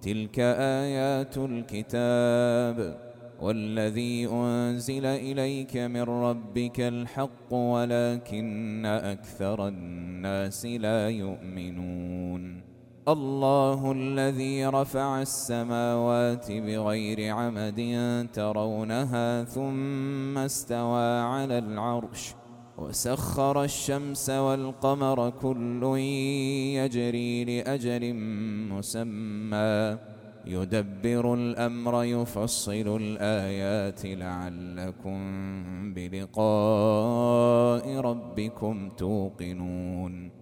تلك آيات الكتاب والذي أنزل إليك من ربك الحق ولكن أكثر الناس لا يؤمنون. الله الذي رفع السماوات بغير عمد ترونها ثم استوى على العرش وسخر الشمس والقمر كل يجري لأجل مسمى يدبر الأمر يفصل الآيات لعلكم بلقاء ربكم توقنون.